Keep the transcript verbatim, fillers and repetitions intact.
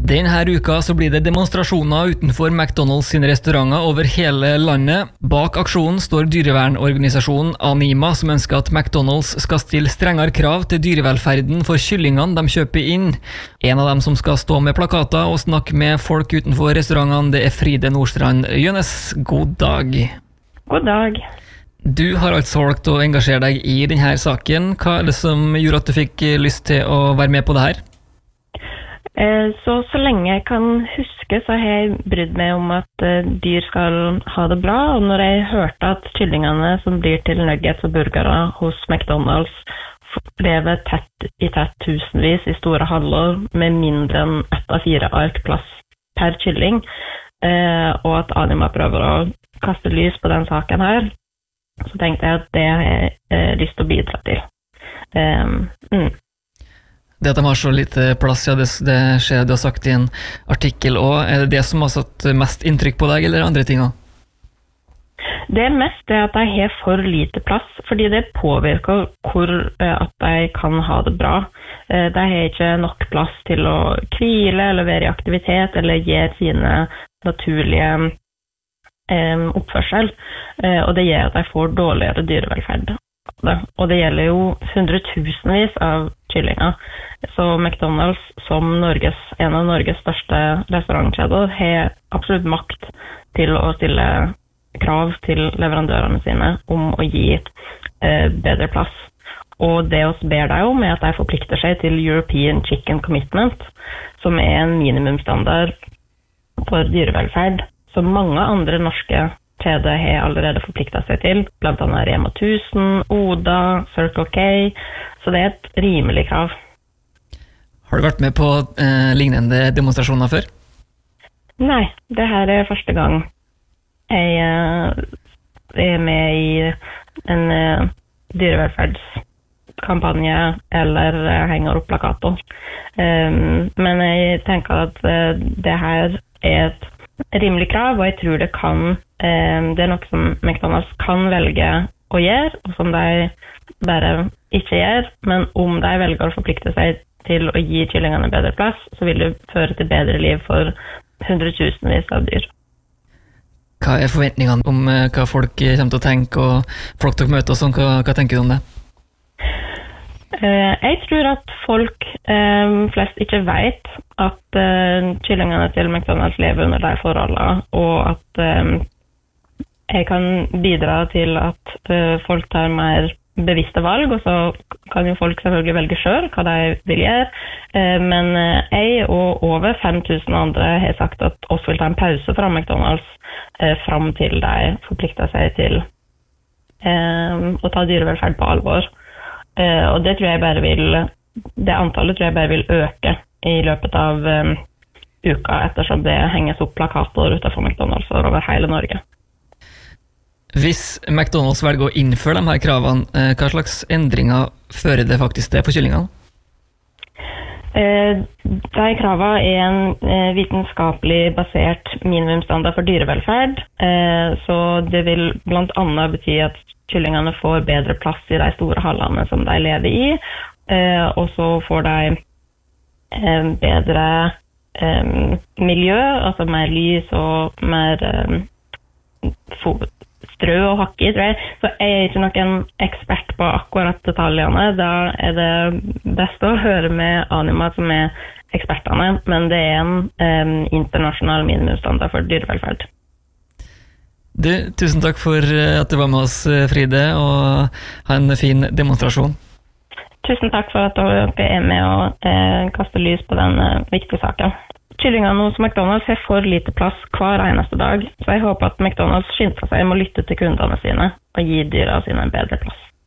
Denne uka så blir det demonstrasjoner utenfor McDonalds sine restauranter over hele landet. Bak aksjonen står dyrevernorganisasjonen Anima, som ønsker at McDonalds skal stille strengere krav til dyrevelferden for kyllingene de kjøper inn. En av dem som skal stå med plakater og snakke med folk utenfor restaurantene, det er Fride Nordstrand Jønes. God dag. God dag. Du har altså valgt å engasjere deg i denne saken. Hva er det som gjorde at du fikk lyst til å være med på det her? Så, så lenge jeg kan huske, så har jeg brydd meg om at dyr skal ha det bra. Og når jeg hørte at kyllingene som blir til nuggets og burgere hos McDonalds lever tett i tett tusenvis i store haller med mindre enn ett av fire ark plass per kylling, og at Anima prøver å kaste lys på den saken her, så tenkte jeg at det har jeg lyst til å bidra til. Mm. Det at de har så lite plass, ja, det, det skjer du har sagt i en artikkel også. Er det det som har satt mest inntrykk på deg, eller andre ting også? Det er mest det at jeg har for lite plass, fordi det påvirker hvor at jeg kan ha det bra. De har ikke nok plass til å hvile, eller være i aktivitet, eller gi sine naturlige eh, oppførsel. Og det gjør at jeg får dårligere dyrevelferd. Og det gjelder jo hundretusenvis av kyllinger. Så McDonalds, som Norges, en av Norges største restaurantkjeder, har absolutt makt til å stille krav til leverandørene sine om å gi eh, bedre plass. Og det oss ber deg om er at de forplikter seg til European Chicken Commitment, som er en minimumsstandard for dyrevelferd, som mange andre norske kjeder har allerede forpliktet seg til, blant annet Rema tusen, Oda, Circle K, så det er et rimelig krav. Har du vært med på eh, lignende demonstrasjoner før? Nei, det her er første gang jeg uh, er med i en uh, dyrevelferdskampanje eller uh, henger opp plakater. Um, men jeg tenker at uh, det her er et rimelig krav, og jeg tror det kan um, det er noe som McDonalds kan velge å gjøre, og som de bare ikke gjør, men om de velger å forplikte seg til å gi kyllingene bedre plass, så vil det føre til bedre liv for hundretusenvis av dyr. Hva er forventningene om hva folk kommer til å tenke, og folk dere møter og sånn, hva, hva tenker du om det? Uh, jeg tror at folk um, flest ikke vet at uh, kyllingene til McDonalds lever under de forholdene, og at um, jeg kan bidra til at uh, folk tar mer bevisste valg, og så kan jo folk selvfølgelig velge selv hva de vil gjøre. Uh, men uh, jeg og over fem tusen andre har sagt at oss vil ta en pause fra McDonalds uh, fram til de forplikter seg til uh, å ta dyrevelferd på alvor. Uh, og det tror jeg bare vil, det antallet tror jeg bare vil øke i løpet av um, uka, ettersom det henges opp plakater utenfor McDonalds over hele Norge. Hvis McDonalds velger å innføre de her kravene, uh, hva slags endringer fører det faktisk til for kyllingene? Uh, de kravene er en uh, vitenskapelig basert minimumsstandard for dyrevelferd, uh, så det vil blant annet bety at kyllingene får bedre plass i de store hallene som de lever i, eh, og så får de eh, bedre eh, miljø, altså mer lys og mer eh, strø og hakke i, tror jeg. Så jeg er ikke noen ekspert på akkurat detaljene. Da er det best å høre med Anima, som er ekspertene, men det er en eh, internasjonal minimumsstandard for dyrevelferd. Du, tusen takk for at du var med oss, Fride, og ha en fin demonstrasjon. Tusen takk for at dere er med og eh, kaster lys på den eh, viktige saken. Kyllingene hos McDonalds har for lite plass hver eneste dag, så jeg håper at McDonalds skynder seg med å lytte til kundene sine og gi dyra sine en bedre plass.